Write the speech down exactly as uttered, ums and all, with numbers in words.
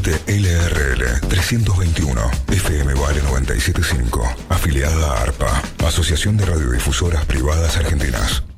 Transmite L R L trescientos veintiuno, F M Vale noventa y siete punto cinco, afiliada a ARPA, Asociación de Radiodifusoras Privadas Argentinas.